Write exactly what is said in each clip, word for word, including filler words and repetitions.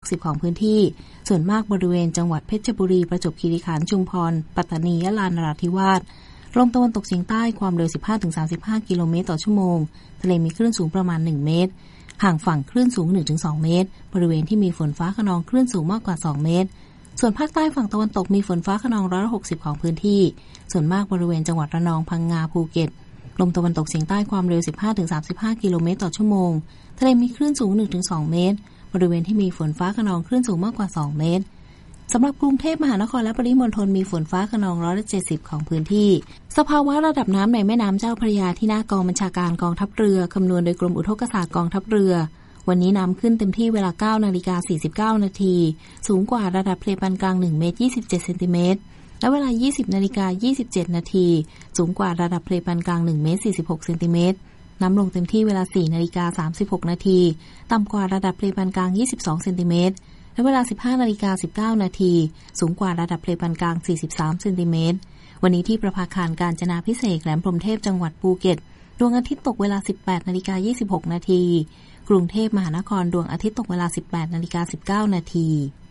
สิบของพื้นที่ส่วนมากบริเวณจังหวัดเพชรบุรีประจวบคีรีขันธ์ชุมพรปัตตานียะลานราธิวาสลมตะวันตกเฉียงใต้ความเร็ว สิบห้าถึงสามสิบห้า กิโลเมตรต่อชั่วโมงทะเลมีคลื่นสูงประมาณหนึ่งเมตรห่างฝั่งคลื่นสูง หนึ่งถึงสอง เมตรบริเวณที่มีฝนฟ้าคะนองคลื่นสูงมากกว่าสองเมตรส่วนภาคใต้ฝั่งตะวันตกมีฝนฟ้าคะนองร้อยละหกสิบของพื้นที่ส่วนมากบริเวณจังหวัดระนองพังงาภูเก็ตลมตะวันตกเฉียงใต้ความเร็ว สิบห้าถึงสามสิบห้า กิโลเมตรต่อชั่วโมงทะเลมีคลื่นสูง หนึ่งถึงสอง เมตรบริเวณที่มีฝนฟ้าคะนองคลื่นสูงมากกว่าสองเมตรสำหรับกรุงเทพมหานครและปริมณฑลมีฝนฟ้าคะนองร้อยละเจ็ดสิบของพื้นที่สภาวะระดับน้ำในแม่น้ำเจ้าพระยาที่หน้ากองบัญชาการกองทัพเรือคำนวณโดยกรมอุทกศาสตร์กองทัพเรือวันนี้น้ำขึ้นเต็มที่เวลา เก้านาฬิกาสี่สิบเก้านาทีสูงกว่าระดับทะเลปานกลางหนึ่งเมตรยี่สิบเจ็ดเซนติเมตรและเวลา ยี่สิบนาฬิกายี่สิบเจ็ดนาทีสูงกว่าระดับทะเลปานกลางหนึ่งเมตรสี่สิบหกเซนติเมตรน้ำลงเต็มที่เวลา สี่นาฬิกาสามสิบหกนาทีต่ำกว่าระดับทะเลปานกลางยี่สิบสองเซนติเมตรและเวลา สิบห้านาฬิกาสิบเก้านาทีสูงกว่าระดับทะเลปานกลางสี่สิบสามเซนติเมตรวันนี้ที่ประภาคารกาญจนาภิเษกแหลมพรหมเทพจังหวัดภูเก็ตดวงอาทิตย์ตกเวลา สิบแปดนาฬิกายี่สิบหกนาทีกรุงเทพมหานครดวงอาทิตย์ตกเวลา สิบแปดนาฬิกาสิบเก้านาที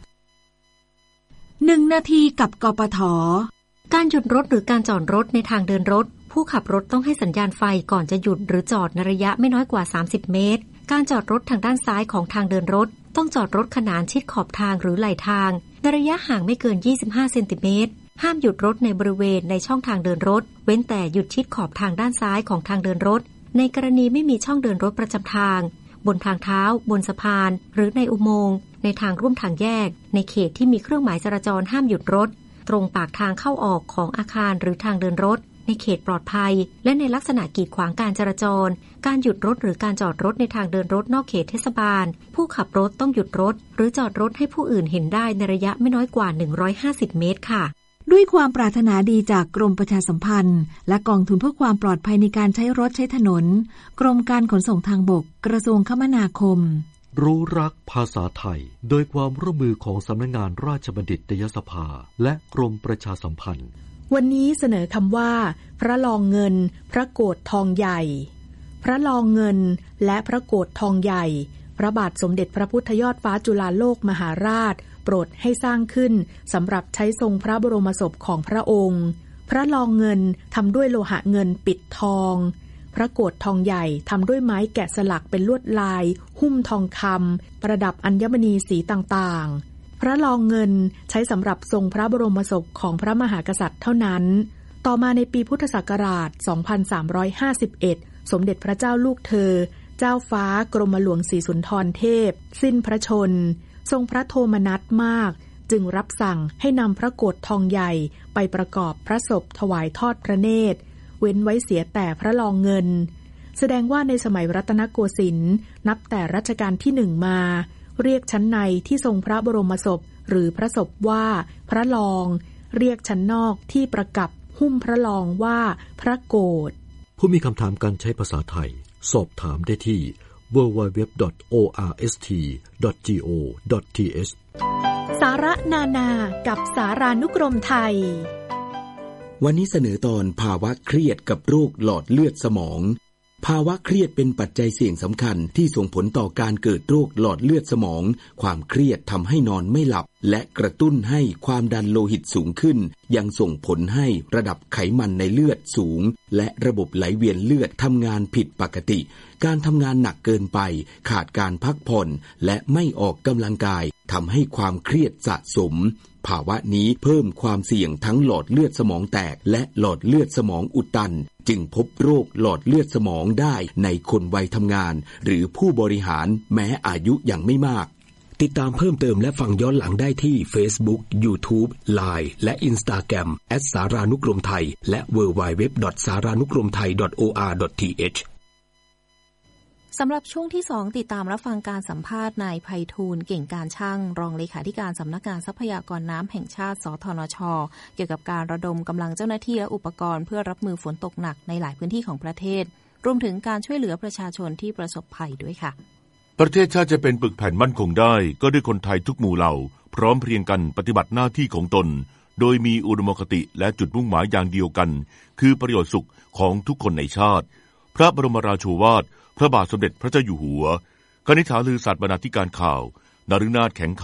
หนึ่งนาทีกับกปท. การหยุดรถหรือการจอดรถในทางเดินรถผู้ขับรถต้องให้สัญญาณไฟก่อนจะหยุดหรือจอดในระยะไม่น้อยกว่าสามสิบเมตรการจอดรถทางด้านซ้ายของทางเดินรถต้องจอดรถขนานชิดขอบทางหรือไหล่ทางในระยะห่างไม่เกินยี่สิบห้าเซนติเมตรห้ามหยุดรถในบริเวณในช่องทางเดินรถเว้นแต่หยุดชิดขอบทางด้านซ้ายของทางเดินรถในกรณีไม่มีช่องเดินรถประจำทางบนทางเท้าบนสะพานหรือในอุโมงค์ในทางร่วมทางแยกในเขตที่มีเครื่องหมายจราจรห้ามหยุดรถตรงปากทางเข้าออกของอาคารหรือทางเดินรถในเขตปลอดภัยและในลักษณะกีดขวางการจราจรการหยุดรถหรือการจอดรถในทางเดินรถนอกเขตเทศบาลผู้ขับรถต้องหยุดรถหรือจอดรถให้ผู้อื่นเห็นได้ในระยะไม่น้อยกว่าหนึ่งร้อยห้าสิบเมตรค่ะด้วยความปรารถนาดีจากกรมประชาสัมพันธ์และกองทุนเพื่อความปลอดภัยในการใช้รถใช้ถนนกรมการขนส่งทางบกกระทรวงคมนาคมรู้รักภาษาไทยโดยความร่วมมือของสำนักงานราชบัณฑิตยสภาและกรมประชาสัมพันธ์วันนี้เสนอคำว่าพระรองเงินพระโกฐทองใหญ่พระรองเงินและพระโกฐทองใหญ่พระบาทสมเด็จพระพุทธยอดฟ้าจุฬาโลกมหาราชโปรดให้สร้างขึ้นสำหรับใช้ทรงพระบรมศพของพระองค์พระรองเงินทำด้วยโลหะเงินปิดทองพระโกฐทองใหญ่ทำด้วยไม้แกะสลักเป็นลวดลายหุ้มทองคำประดับอัญมณีสีต่างๆพระรองเงินใช้สำหรับทรงพระบรมศพของพระมหากษัตริย์เท่านั้นต่อมาในปีพุทธศักราชสองพันสามร้อยห้าสิบเอ็ดสมเด็จพระเจ้าลูกเธอเจ้าฟ้ากรมหลวงศรีสุนทรเทพสิ้นพระชนทรงพระโทมนัสมากจึงรับสั่งให้นำพระโกฐทองใหญ่ไปประกอบพระศพถวายทอดพระเนตรเว้นไว้เสียแต่พระรองเงินแสดงว่าในสมัยรัตนโกสินทร์นับแต่รัชกาลที่หนึ่งมาเรียกชั้นในที่ทรงพระบรมศพหรือพระศพว่าพระรองเรียกชั้นนอกที่ประกับหุ้มพระรองว่าพระโกฐผู้มีคำถามการใช้ภาษาไทยสอบถามได้ที่ ดับเบิลยู ดับเบิลยู ดับเบิลยู ดอท โอ อาร์ เอส ที ดอท จี โอ ดอท ที เอชสาระนานากับสารานุกรมไทยวันนี้เสนอตอนภาวะเครียดกับโรคหลอดเลือดสมองภาวะเครียดเป็นปัจจัยเสี่ยงสำคัญที่ส่งผลต่อการเกิดโรคหลอดเลือดสมองความเครียดทำให้นอนไม่หลับและกระตุ้นให้ความดันโลหิตสูงขึ้นยังส่งผลให้ระดับไขมันในเลือดสูงและระบบไหลเวียนเลือดทำงานผิดปกติการทำงานหนักเกินไปขาดการพักผ่อนและไม่ออกกำลังกายทำให้ความเครียดสะสมภาวะนี้เพิ่มความเสี่ยงทั้งหลอดเลือดสมองแตกและหลอดเลือดสมองอุดตันจึงพบโรคหลอดเลือดสมองได้ในคนวัยทำงานหรือผู้บริหารแม้อายุยังไม่มากติดตามเพิ่มเติมและฟังย้อนหลังได้ที่ Facebook YouTube ไลน์ และ Instagram แอท สารานุกรมไทยและ ดับเบิลยู ดับเบิลยู ดับเบิลยู ดอท สารานุกรมไทย ดอท โอ อาร์ ดอท ที เอชสำหรับช่วงที่สองติดตามรับฟังการสัมภาษณ์นายไพฑูรย์เก่งการช่างรองเลขาธิการสำนักงานทรัพยากรน้ำแห่งชาติสทนช.เกี่ยวกับการระดมกำลังเจ้าหน้าที่และอุปกรณ์เพื่อรับมือฝนตกหนักในหลายพื้นที่ของประเทศรวมถึงการช่วยเหลือประชาชนที่ประสบภัยด้วยค่ะประเทศชาติจะเป็นปึกแผ่นมั่นคงได้ก็ด้วยคนไทยทุกหมู่เหล่าพร้อมเพรียงกันปฏิบัติหน้าที่ของตนโดยมีอุดมคติและจุดมุ่งหมายอย่างเดียวกันคือประโยชน์สุขของทุกคนในชาติพระบรมราโชวาทพระบาทสมเด็จพระเจ้าอยู่หัวคณิษฐาลือศาสตร์บรรณาธิการข่าวนฤนาถแข็ง